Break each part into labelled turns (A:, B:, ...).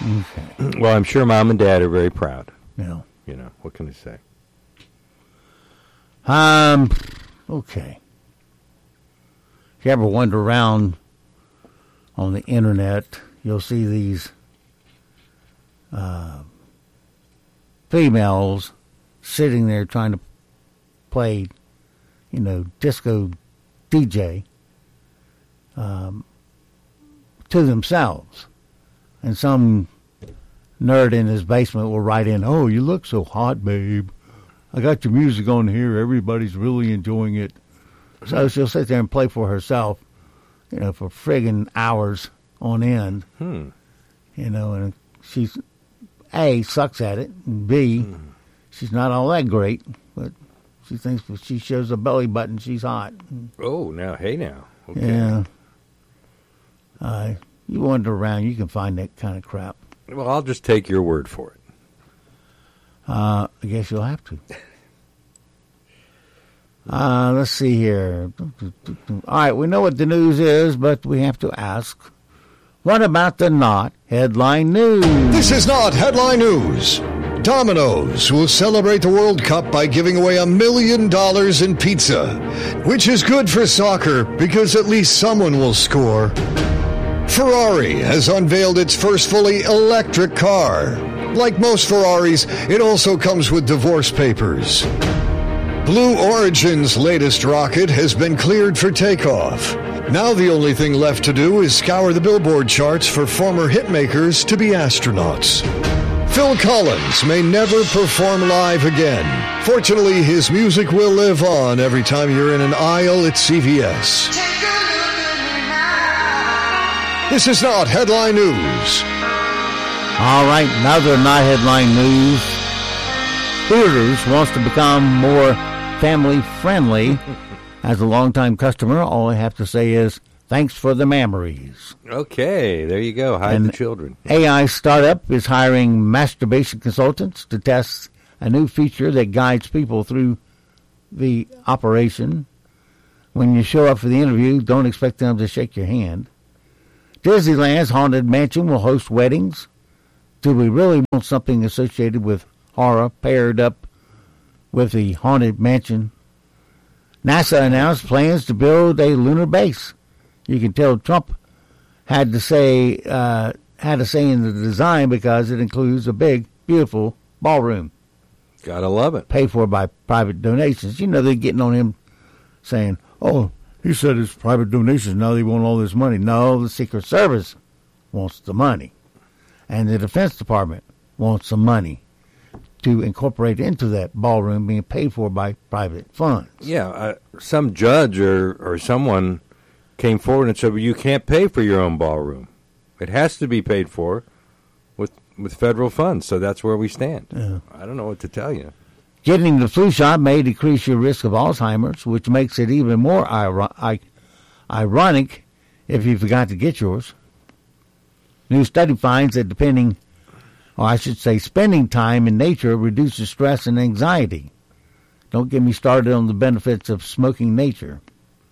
A: Okay.
B: Well, I'm sure Mom and Dad are very proud.
A: Yeah.
B: You know, what can I say?
A: Okay. If you ever wander around on the internet, you'll see these females sitting there trying to play, disco DJ to themselves. And some nerd in his basement will write in, "Oh, you look so hot, babe. I got your music on here. Everybody's really enjoying it." So she'll sit there and play for herself, for friggin' hours on end. And she's, A, sucks at it, and B, she's not all that great, but she thinks if she shows a belly button, she's hot.
B: Oh, hey now. Okay.
A: Yeah. You wander around, you can find that kind of crap.
B: Well, I'll just take your word for it.
A: I guess you'll have to. Let's see here. All right, we know what the news is, but we have to ask, what about the not headline news?
C: This is not headline news. Domino's will celebrate the World Cup by giving away $1 million in pizza, which is good for soccer because at least someone will score. Ferrari has unveiled its first fully electric car. Like most Ferraris, it also comes with divorce papers. Blue Origin's latest rocket has been cleared for takeoff. Now the only thing left to do is scour the Billboard charts for former hitmakers to be astronauts. Phil Collins may never perform live again. Fortunately, his music will live on every time you're in an aisle at CVS. This is not headline news.
A: All right, another not headline news. Hooters wants to become more family-friendly. As a longtime customer, all I have to say is, thanks for the memories.
B: Okay, there you go. Hide the children.
A: AI startup is hiring masturbation consultants to test a new feature that guides people through the operation. When you show up for the interview, don't expect them to shake your hand. Disneyland's Haunted Mansion will host weddings. Do we really want something associated with horror paired up with the Haunted Mansion? NASA announced plans to build a lunar base. You can tell Trump had a say in the design because it includes a big, beautiful ballroom.
B: Gotta love it.
A: Paid for by private donations. They're getting on him saying, "Oh, he said it's private donations. Now they want all this money." No, the Secret Service wants the money. And the Defense Department wants some money to incorporate into that ballroom being paid for by private funds.
B: Yeah, some judge or someone came forward and said, well, you can't pay for your own ballroom. It has to be paid for with federal funds, so that's where we stand.
A: Yeah.
B: I don't know what to tell you.
A: Getting the flu shot may decrease your risk of Alzheimer's, which makes it even more ironic if you forgot to get yours. New study finds that spending time in nature reduces stress and anxiety. Don't get me started on the benefits of smoking nature.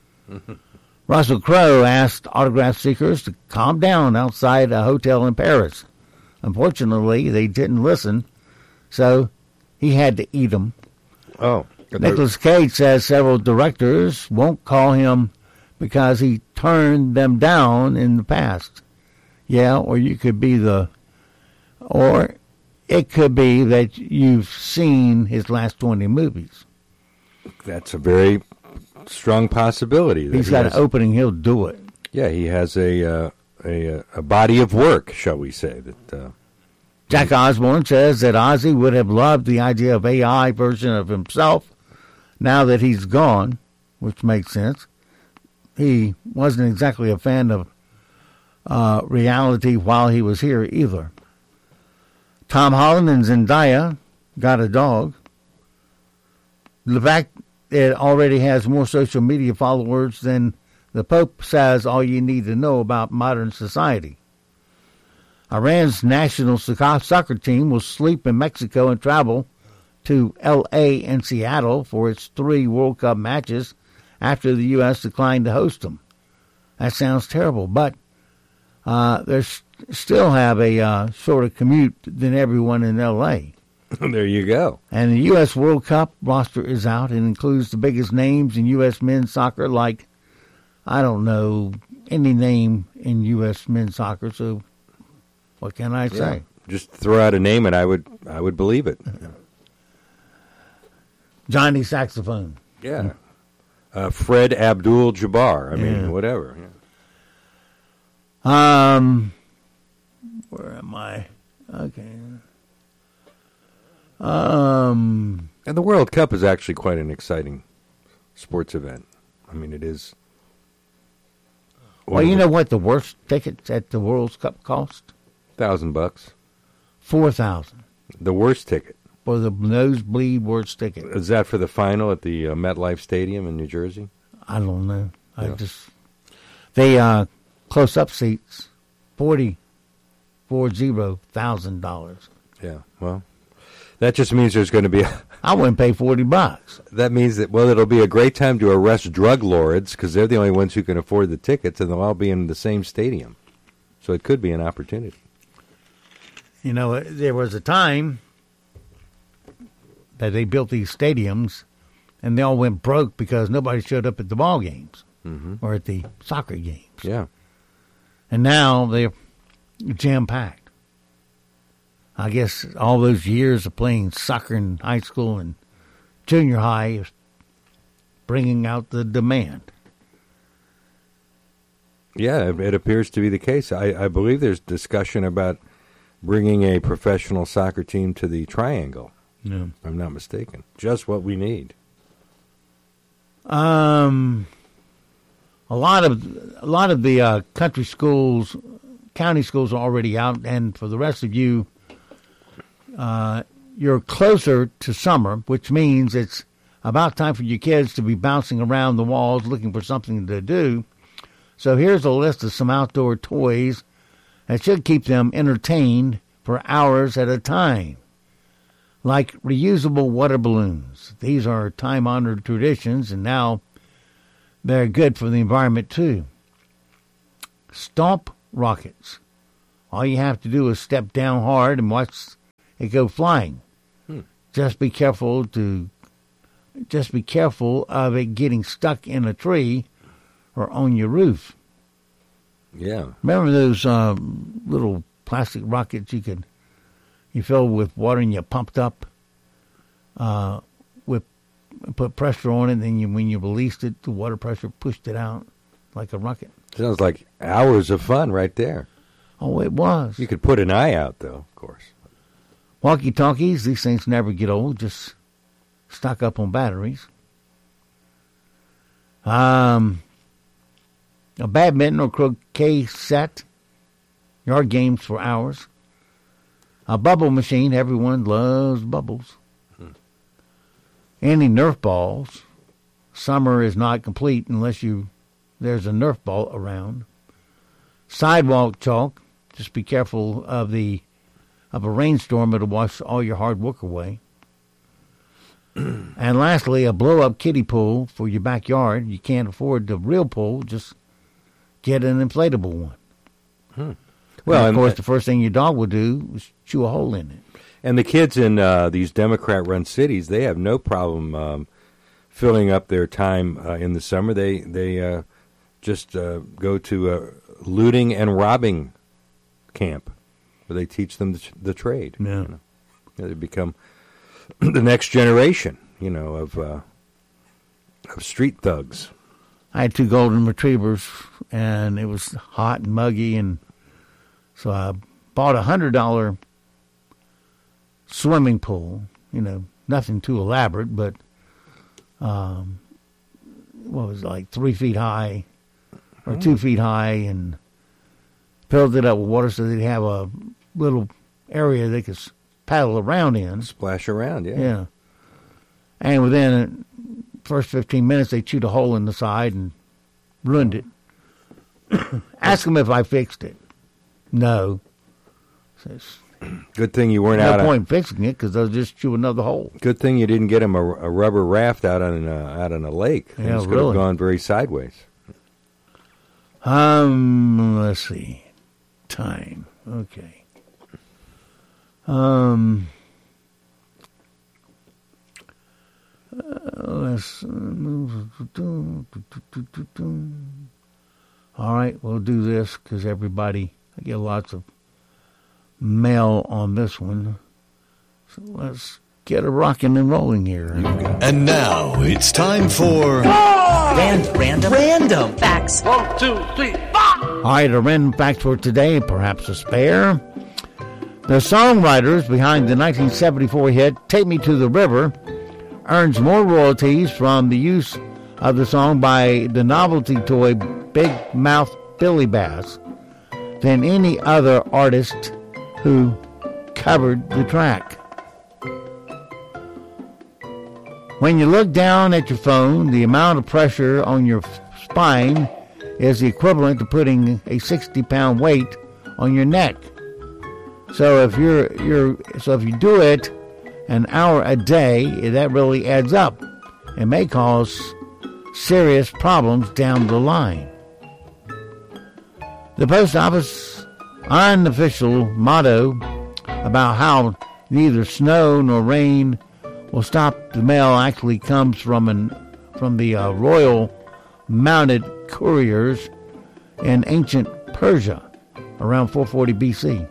A: Russell Crowe asked autograph seekers to calm down outside a hotel in Paris. Unfortunately, they didn't listen, so he had to eat them.
B: Oh.
A: Nicolas Cage says several directors won't call him because he turned them down in the past. Yeah, or it could be that you've seen his last 20 movies.
B: That's a very strong possibility.
A: He's got an opening, he'll do it.
B: Yeah, he has a body of work, shall we say. That
A: Jack Osborne says that Ozzy would have loved the idea of AI version of himself now that he's gone, which makes sense. He wasn't exactly a fan of reality while he was here either. Tom Holland and Zendaya got a dog. The fact it already has more social media followers than the Pope says all you need to know about modern society. Iran's national soccer team will sleep in Mexico and travel to L.A. and Seattle for its 3 World Cup matches after the U.S. declined to host them. That sounds terrible, but There's still have a shorter commute than everyone in L.A.
B: There you go.
A: And the U.S. World Cup roster is out and includes the biggest names in U.S. men's soccer, like, I don't know, any name in U.S. men's soccer, so what can I say?
B: Yeah. Just throw out a name and I would believe it.
A: Johnny Saxophone.
B: Yeah. Fred Abdul-Jabbar. I mean, whatever.
A: Yeah. Where am I? Okay.
B: And the World Cup is actually quite an exciting sports event. I mean, it is.
A: Well, you know what the worst tickets at the World Cup cost?
B: $1,000.
A: $4,000
B: The worst ticket.
A: for the nosebleed worst ticket.
B: Is that for the final at the MetLife Stadium in New Jersey?
A: I don't know.
B: Yeah.
A: They close-up seats, $40,000.
B: Yeah. Well, that just means there's going to be.
A: I wouldn't pay $40.
B: That means that, well, it'll be a great time to arrest drug lords because they're the only ones who can afford the tickets, and they'll all be in the same stadium. So it could be an opportunity.
A: You know, there was a time that they built these stadiums, and they all went broke because nobody showed up at the ball games or at the soccer games.
B: Yeah.
A: And now they're jam-packed. I guess all those years of playing soccer in high school and junior high is bringing out the demand.
B: Yeah, it appears to be the case. I believe there's discussion about bringing a professional soccer team to the Triangle.
A: Yeah.
B: If I'm not mistaken. Just what we need.
A: A lot of the country schools, county schools are already out, and for the rest of you, you're closer to summer, which means it's about time for your kids to be bouncing around the walls looking for something to do. So here's a list of some outdoor toys that should keep them entertained for hours at a time. Like reusable water balloons. These are time-honored traditions, and now they're good for the environment, too. Stomp rockets. All you have to do is step down hard and watch it go flying. Just be careful of it getting stuck in a tree or on your roof.
B: Yeah.
A: Remember those little plastic rockets you filled with water and you pumped up, put pressure on it, and then when you released it, the water pressure pushed it out like a rocket.
B: Sounds like hours of fun right there.
A: Oh, it was.
B: You could put an eye out, though, of course.
A: Walkie-talkies, these things never get old, just stock up on batteries. A badminton or croquet set, yard games for hours. A bubble machine, everyone loves bubbles. Any Nerf balls. Summer is not complete unless there's a Nerf ball around. Sidewalk chalk, just be careful of a rainstorm, it'll wash all your hard work away. And lastly, a blow-up kiddie pool for your backyard. You can't afford the real pool, just get an inflatable one. Well, and of course, the first thing your dog will do is chew a hole in it.
B: And the kids in these Democrat-run cities, they have no problem filling up their time in the summer. They just go to looting and robbing camp, where they teach them the trade.
A: Yeah.
B: You know? They become the next generation, of street thugs.
A: I had 2 golden retrievers, and it was hot and muggy, and so I bought a $100 swimming pool. Nothing too elaborate, but what was it, like 3 feet high or 2 feet high, and filled it up with water so they'd have a little area they could paddle around in.
B: Splash around, yeah.
A: Yeah. And within the first 15 minutes, they chewed a hole in the side and ruined it. Ask them if I fixed it. No. Says,
B: good thing you weren't out.
A: No point in fixing it because they'll just chew another hole.
B: Good thing you didn't get them a rubber raft out on a lake.
A: Yeah,
B: Things could have gone very sideways.
A: Let's see. time. Okay. Let's move. All right, we'll do this because I get lots of mail on this one. So let's get it rocking and rolling here.
C: And now it's time for
D: Random facts.
E: 1, 2, 3, 4.
A: All right, a random fact for today, perhaps a spare. The songwriters behind the 1974 hit "Take Me to the River" earns more royalties from the use of the song by the novelty toy Big Mouth Billy Bass than any other artist who covered the track. When you look down at your phone, the amount of pressure on your spine is the equivalent to putting a 60-pound weight on your neck. So if you do it an hour a day, that really adds up and may cause serious problems down the line. The post office unofficial motto about how neither snow nor rain will stop the mail actually comes from the Royal Mounted Couriers in ancient Persia around 440 BC.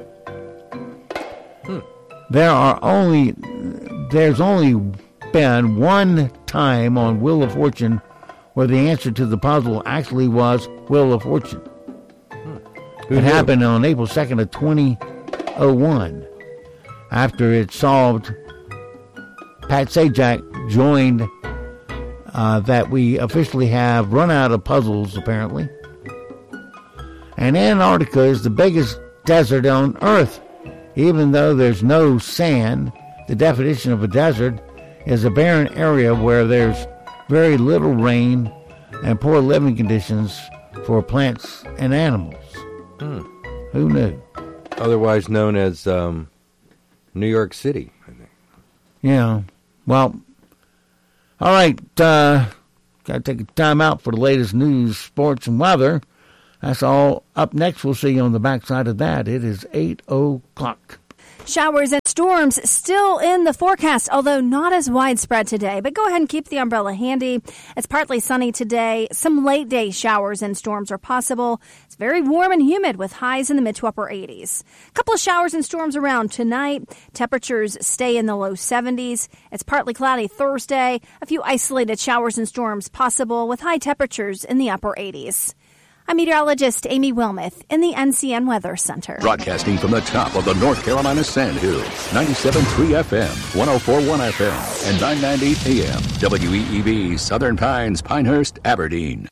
A: There's only been one time on Wheel of Fortune where the answer to the puzzle actually was Wheel of Fortune. It happened on April 2nd of 2001. After it solved, Pat Sajak joined that we officially have run out of puzzles, apparently. And Antarctica is the biggest desert on Earth. Even though there's no sand, the definition of a desert is a barren area where there's very little rain and poor living conditions for plants and animals. Who knew?
B: Otherwise known as New York City, I think.
A: Yeah. Well, all right. Got to take a time out for the latest news, sports, and weather. That's all. Up next, we'll see you on the backside of that. It is 8 o'clock.
F: Showers and storms still in the forecast, although not as widespread today. But go ahead and keep the umbrella handy. It's partly sunny today. Some late day showers and storms are possible. It's very warm and humid with highs in the mid to upper 80s. A couple of showers and storms around tonight. Temperatures stay in the low 70s. It's partly cloudy Thursday. A few isolated showers and storms possible with high temperatures in the upper 80s. I'm meteorologist Amy Wilmoth in the NCN Weather Center.
G: Broadcasting from the top of the North Carolina Sandhills, 97.3 FM, 104.1 FM, and 990 AM, WEEB, Southern Pines, Pinehurst, Aberdeen.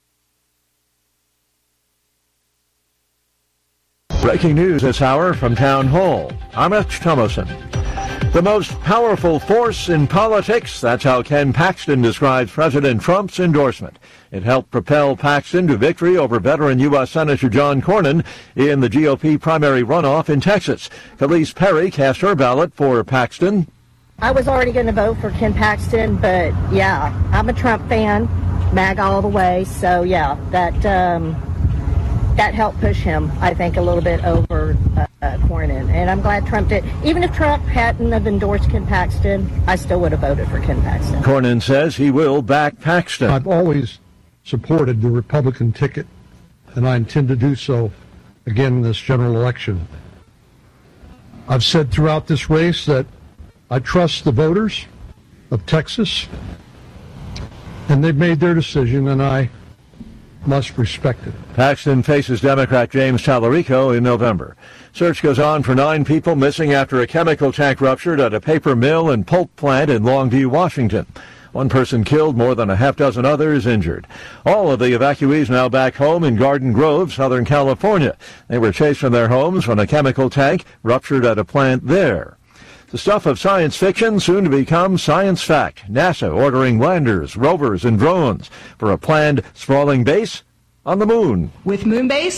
H: Breaking news this hour from Town Hall. I'm Rich Thomason. The most powerful force in politics, that's how Ken Paxton describes President Trump's endorsement. It helped propel Paxton to victory over veteran U.S. Senator John Cornyn in the GOP primary runoff in Texas. Khalees Perry cast her ballot for Paxton.
I: I was already going to vote for Ken Paxton, but yeah, I'm a Trump fan, MAGA all the way, so yeah, that helped push him, I think, a little bit over Cornyn. And I'm glad Trump did. Even if Trump hadn't have endorsed Ken Paxton, I still would have voted for Ken Paxton.
H: Cornyn says he will back Paxton.
J: I've always supported the Republican ticket, and I intend to do so again in this general election. I've said throughout this race that I trust the voters of Texas, and they've made their decision, and I must respect it.
H: Paxton faces Democrat James Tallarico in November. Search goes on for 9 people missing after a chemical tank ruptured at a paper mill and pulp plant in Longview, Washington. 1 person killed, more than a half dozen others injured. All of the evacuees now back home in Garden Grove, Southern California. They were chased from their homes when a chemical tank ruptured at a plant there. The stuff of science fiction soon to become science fact. NASA ordering landers, rovers, and drones for a planned sprawling base on the moon.
K: With Moonbase,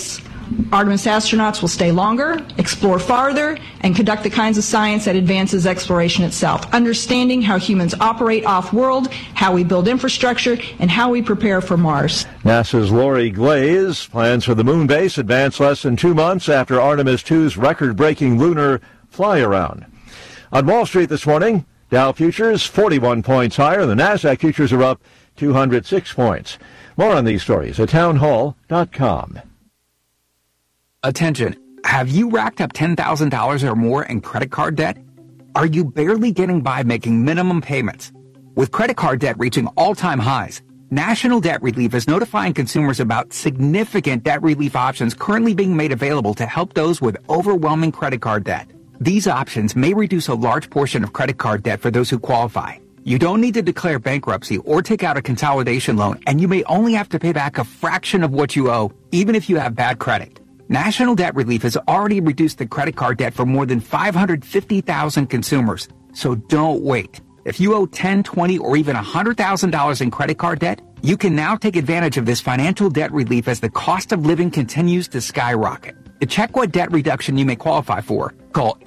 D: Artemis astronauts will stay longer, explore farther, and conduct the kinds of science that advances exploration itself, understanding how humans operate off-world, how we build infrastructure, and how we prepare for Mars.
H: NASA's Lori Glaze plans for the moon base advance less than 2 months after Artemis II's record-breaking lunar fly-around. On Wall Street this morning, Dow futures 41 points higher. The NASDAQ futures are up 206 points. More on these stories at townhall.com.
E: Attention. Have you racked up $10,000 or more in credit card debt? Are you barely getting by making minimum payments? With credit card debt reaching all-time highs, National Debt Relief is notifying consumers about significant debt relief options currently being made available to help those with overwhelming credit card debt. These options may reduce a large portion of credit card debt for those who qualify. You don't need to declare bankruptcy or take out a consolidation loan, and you may only have to pay back a fraction of what you owe, even if you have bad credit. National Debt Relief has already reduced the credit card debt for more than 550,000 consumers, so don't wait. If you owe $10, $20, or even $100,000 in credit card debt, you can now take advantage of this financial debt relief as the cost of living continues to skyrocket. To check what debt reduction you may qualify for, call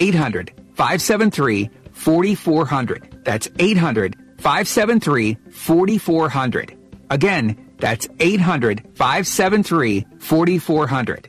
E: 800-573-4400. That's 800-573-4400. Again, that's 800-573-4400.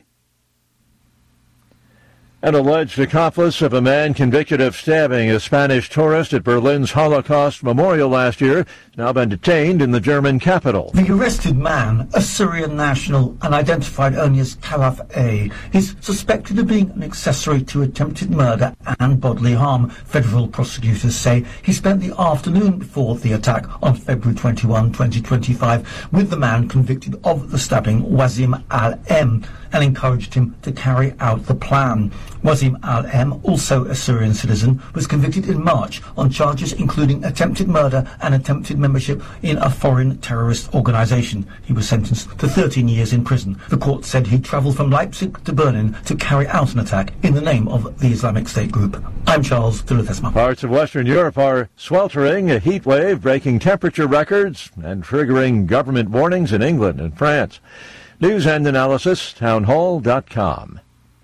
H: An alleged accomplice of a man convicted of stabbing a Spanish tourist at Berlin's Holocaust Memorial last year has now been detained in the German capital.
K: The arrested man, a Syrian national and identified only as Khalaf A, is suspected of being an accessory to attempted murder and bodily harm. Federal prosecutors say he spent the afternoon before the attack on February 21, 2025, with the man convicted of the stabbing, Wasim Al-M, and encouraged him to carry out the plan. Wasim Al-M, also a Syrian citizen, was convicted in March on charges including attempted murder and attempted membership in a foreign terrorist organisation. He was sentenced to 13 years in prison. The court said he'd travelled from Leipzig to Berlin to carry out an attack in the name of the Islamic State group. I'm Charles de Ledesma.
H: Parts of Western Europe are sweltering, a heat wave breaking temperature records and triggering government warnings in England and France. News and analysis, townhall.com.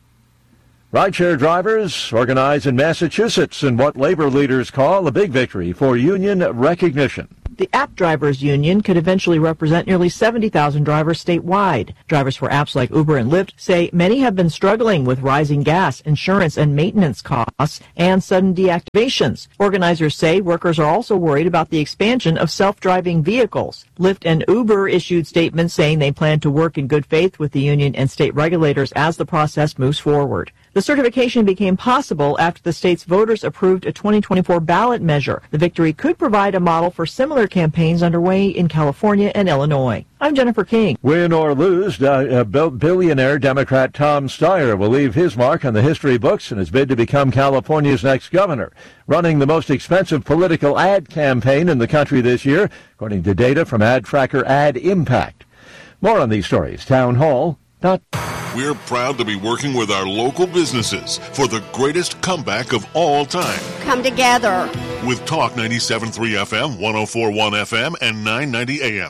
H: Rideshare drivers organize in Massachusetts in what labor leaders call a big victory for union recognition.
L: The App Drivers Union could eventually represent nearly 70,000 drivers statewide. Drivers for apps like Uber and Lyft say many have been struggling with rising gas, insurance, and maintenance costs and sudden deactivations. Organizers say workers are also worried about the expansion of self-driving vehicles. Lyft and Uber issued statements saying they plan to work in good faith with the union and state regulators as the process moves forward. The certification became possible after the state's voters approved a 2024 ballot measure. The victory could provide a model for similar campaigns underway in California and Illinois. I'm Jennifer King.
H: Win or lose, billionaire Democrat Tom Steyer will leave his mark on the history books in his bid to become California's next governor, running the most expensive political ad campaign in the country this year, according to data from ad tracker Ad Impact. More on these stories, townhall.com.
M: We're proud to be working with our local businesses for the greatest comeback of all time.
N: Come together.
M: With Talk 97.3 FM, 104.1 FM, and 990 AM.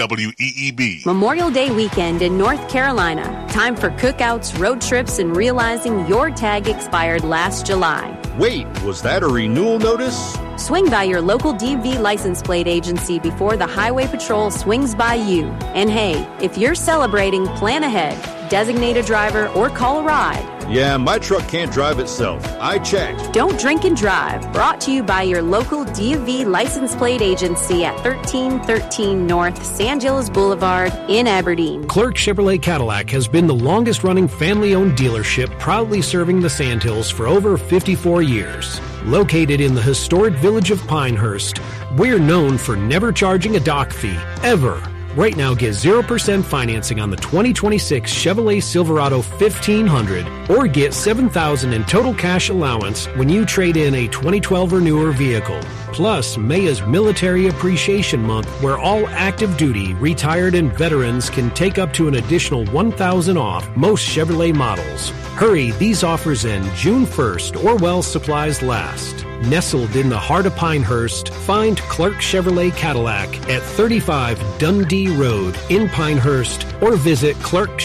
M: WEEB.
O: Memorial Day weekend in North Carolina. Time for cookouts, road trips, and realizing your tag expired last July.
P: Wait, was that a renewal notice?
O: Swing by your local DMV license plate agency before the Highway Patrol swings by you. And hey, if you're celebrating, plan ahead. Designate a driver or call a ride.
P: Yeah, my truck can't drive itself. I checked.
O: Don't drink and drive. Brought to you by your local DMV license plate agency at 1313 North San Gilles Boulevard in Aberdeen.
Q: Clerk Chevrolet Cadillac has been the longest-running family-owned dealership, proudly serving the Sandhills for over 54 years. Located in the historic village of Pinehurst, we're known for never charging a dock fee, ever. Right now, get 0% financing on the 2026 Chevrolet Silverado 1500 or get $7,000 in total cash allowance when you trade in a 2012 or newer vehicle. Plus, May is Military Appreciation Month, where all active duty, retired, and veterans can take up to an additional $1,000 off most Chevrolet models. Hurry, these offers end June 1st or while supplies last. Nestled in the heart of Pinehurst, find Clark Chevrolet Cadillac at 35 Dundee Road in Pinehurst or visit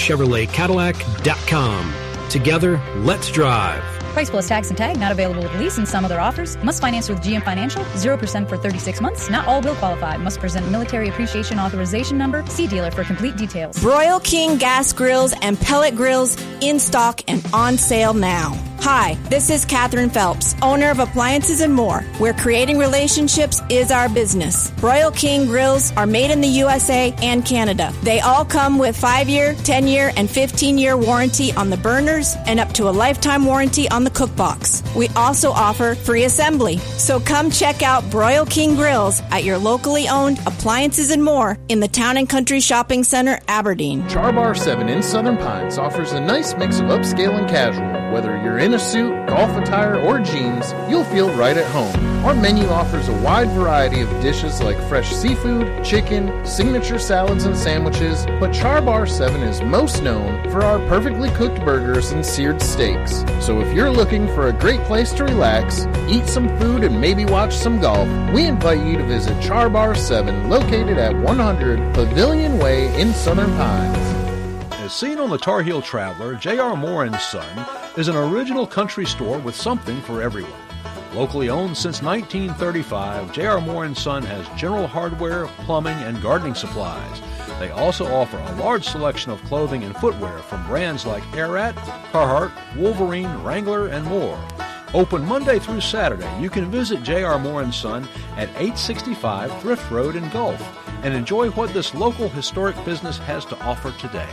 Q: clarkchevroletcadillac.com. Together, let's drive.
N: Price plus tax and tag not available with lease and some other offers. Must finance with GM Financial. 0% for 36 months. Not all will qualify. Must present military appreciation authorization number. See dealer for complete details.
R: Broil King gas grills and pellet grills in stock and on sale now. Hi, this is Katherine Phelps, owner of Appliances and More, where creating relationships is our business. Broil King grills are made in the USA and Canada. They all come with 5-year, 10-year, and 15-year warranty on the burners and up to a lifetime warranty on the cookbox. We also offer free assembly. So come check out Broil King Grills at your locally owned Appliances and More in the Town and Country Shopping Center, Aberdeen.
S: Char Bar 7 in Southern Pines offers a nice mix of upscale and casual. Whether you're in a suit, golf attire, or jeans, you'll feel right at home. Our menu offers a wide variety of dishes like fresh seafood, chicken, signature salads and sandwiches, but Char Bar 7 is most known for our perfectly cooked burgers and seared steaks. So if you're looking for a great place to relax, eat some food, and maybe watch some golf, we invite you to visit Char Bar 7, located at 100 Pavilion Way in Southern Pines.
T: As seen on the Tar Heel Traveler, J.R. Moore & Son is an original country store with something for everyone. Locally owned since 1935, J.R. Moore & Son has general hardware, plumbing, and gardening supplies. They also offer a large selection of clothing and footwear from brands like Arat, Carhartt, Wolverine, Wrangler, and more. Open Monday through Saturday, you can visit J.R. Moore & Son at 865 Thrift Road in Gulf and enjoy what this local historic business has to offer today.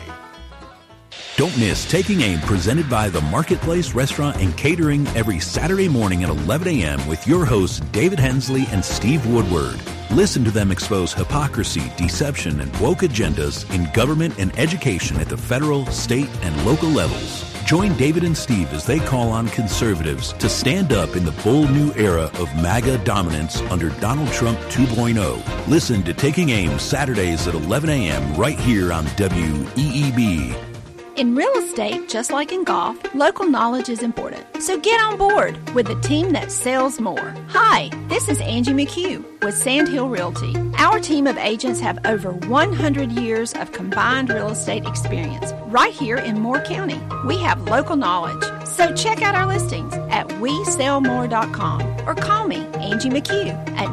U: Don't miss Taking Aim, presented by the Marketplace Restaurant and Catering, every Saturday morning at 11 a.m. with your hosts David Hensley and Steve Woodward. Listen to them expose hypocrisy, deception, and woke agendas in government and education at the federal, state, and local levels. Join David and Steve as they call on conservatives to stand up in the bold new era of MAGA dominance under Donald Trump 2.0. Listen to Taking Aim Saturdays at 11 a.m. right here on WEEB.
V: In real estate, just like in golf, local knowledge is important. So get on board with the team that sells more. Hi, this is Angie McHugh with Sandhill Realty. Our team of agents have over 100 years of combined real estate experience right here in Moore County. We have local knowledge. So check out our listings at WeSellMore.com or call me, Angie McHugh, at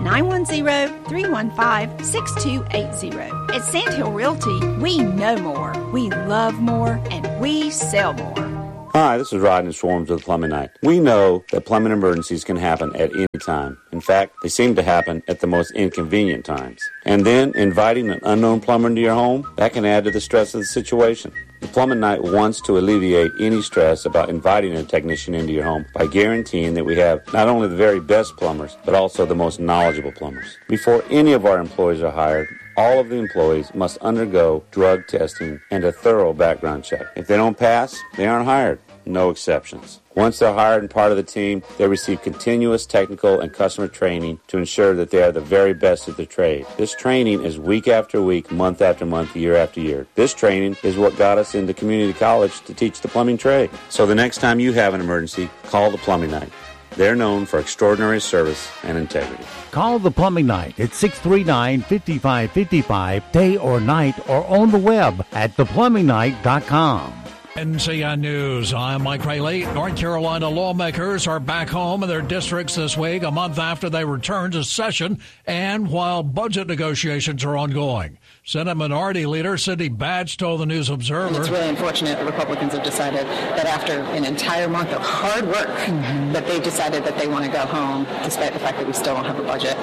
V: 910-315-6280. At Sandhill Realty, we know more, we love more, and we sell more.
W: Hi, this is Rodney Swarms with Plumbing Night. We know that plumbing emergencies can happen at any time. In fact, they seem to happen at the most inconvenient times. And then inviting an unknown plumber into your home, that can add to the stress of the situation. The Plumbing Night wants to alleviate any stress about inviting a technician into your home by guaranteeing that we have not only the very best plumbers, but also the most knowledgeable plumbers. Before any of our employees are hired, all of the employees must undergo drug testing and a thorough background check. If they don't pass, they aren't hired. No exceptions. Once they're hired and part of the team, they receive continuous technical and customer training to ensure that they are the very best at their trade. This training is week after week, month after month, year after year. This training is what got us into community college to teach the plumbing trade. So the next time you have an emergency, call the Plumbing Night. They're known for extraordinary service and integrity.
A: Call the Plumbing Night at 639-5555, day or night, or on the web at theplumbingnight.com.
X: NCN News, I'm Mike Rayleigh. North Carolina lawmakers are back home in their districts this week, a month after they return to session and while budget negotiations are ongoing. Senate Minority Leader Sidney Batch told the News Observer.
Y: It's really unfortunate the Republicans have decided that after an entire month of hard work, that they've decided that they want to go home, despite the fact that we still don't have a budget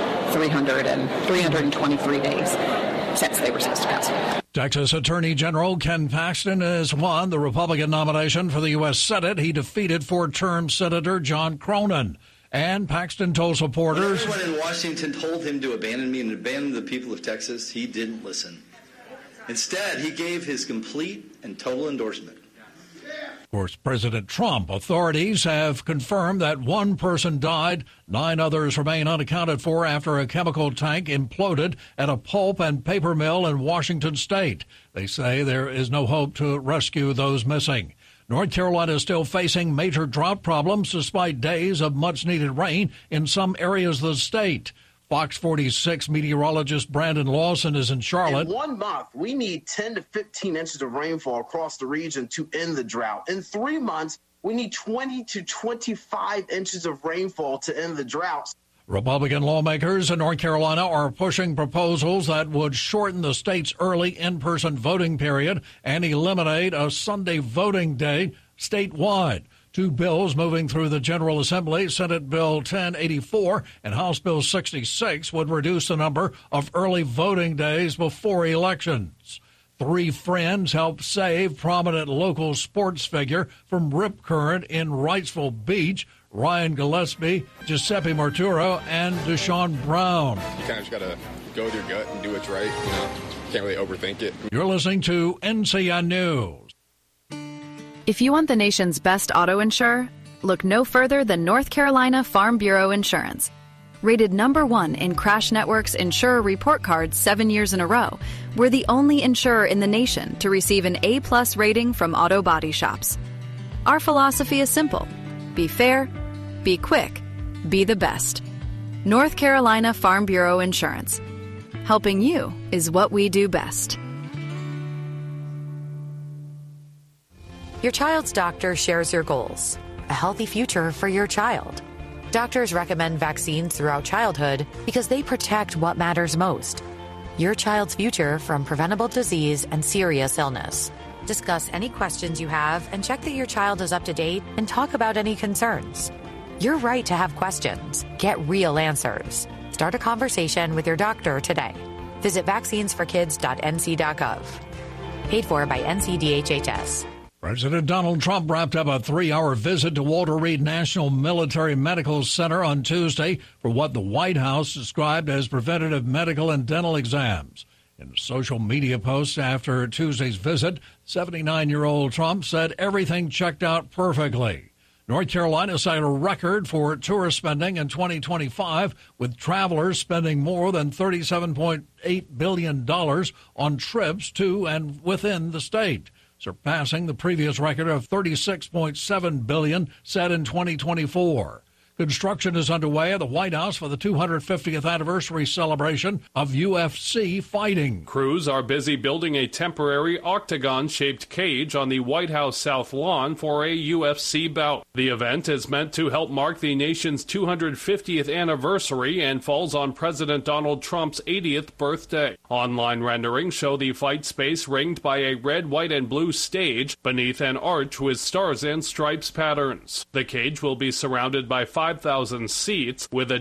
Y: 323 days since they were supposed to pass it.
X: Texas Attorney General Ken Paxton has won the Republican nomination for the U.S. Senate. He defeated four-term Senator John Cronin. And Paxton told supporters,
Z: when everyone in Washington told him to abandon me and abandon the people of Texas, he didn't listen. Instead, he gave his complete and total endorsement.
X: Of course, President Trump. Authorities have confirmed that one person died. 9 others remain unaccounted for after a chemical tank imploded at a pulp and paper mill in Washington state. They say there is no hope to rescue those missing. North Carolina is still facing major drought problems despite days of much-needed rain in some areas of the state. Fox 46 meteorologist Brandon Lawson is in Charlotte.
B: In 1 month, we need 10 to 15 inches of rainfall across the region to end the drought. In 3 months, we need 20 to 25 inches of rainfall to end the drought.
X: Republican lawmakers in North Carolina are pushing proposals that would shorten the state's early in-person voting period and eliminate a Sunday voting day statewide. 2 bills moving through the General Assembly, Senate Bill 1084 and House Bill 66, would reduce the number of early voting days before elections. 3 friends helped save prominent local sports figure from rip current in Wrightsville Beach. Ryan Gillespie, Giuseppe Marturo, and Deshaun Brown.
C: You kind of just got to go with your gut and do what's right. You know, can't really overthink it.
X: You're listening to NCN News.
F: If you want the nation's best auto insurer, look no further than North Carolina Farm Bureau Insurance. Rated #1 in Crash Network's Insurer Report Card 7 years in a row, we're the only insurer in the nation to receive an A+ rating from auto body shops. Our philosophy is simple. Be fair, be quick, be the best. North Carolina Farm Bureau Insurance. Helping you is what we do best.
G: Your child's doctor shares your goals. A healthy future for your child. Doctors recommend vaccines throughout childhood because they protect what matters most. Your child's future from preventable disease and serious illness. Discuss any questions you have and check that your child is up to date and talk about any concerns. You're right to have questions. Get real answers. Start a conversation with your doctor today. Visit vaccinesforkids.nc.gov. Paid for by NCDHHS.
X: President Donald Trump wrapped up a 3-hour visit to Walter Reed National Military Medical Center on Tuesday for what the White House described as preventative medical and dental exams. In a social media post after Tuesday's visit, 79-year-old Trump said everything checked out perfectly. North Carolina set a record for tourist spending in 2025, with travelers spending more than $37.8 billion on trips to and within the state, surpassing the previous record of $36.7 billion set in 2024. Construction is underway at the White House for the 250th anniversary celebration of UFC fighting.
I: Crews are busy building a temporary octagon-shaped cage on the White House South Lawn for a UFC bout. The event is meant to help mark the nation's 250th anniversary and falls on President Donald Trump's 80th birthday. Online renderings show the fight space ringed by a red, white, and blue stage beneath an arch with stars and stripes patterns. The cage will be surrounded by 5,000 seats with a